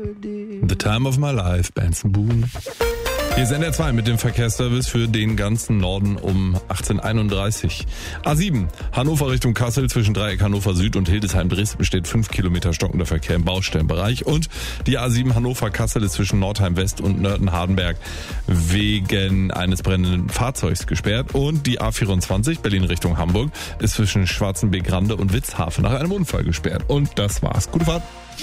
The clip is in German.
The Time of My Life, Benson Boone. Hier ist NDR 2 mit dem Verkehrsservice für den ganzen Norden um 18:31. A7, Hannover Richtung Kassel zwischen Dreieck Hannover Süd und Hildesheim-Dresden besteht 5 Kilometer stockender Verkehr im Baustellenbereich. Und die A7 Hannover-Kassel ist zwischen Nordheim West und Nörten-Hardenberg wegen eines brennenden Fahrzeugs gesperrt. Und die A24 Berlin Richtung Hamburg ist zwischen Schwarzenbeek-Rande und Witzhafen nach einem Unfall gesperrt. Und das war's. Gute Fahrt.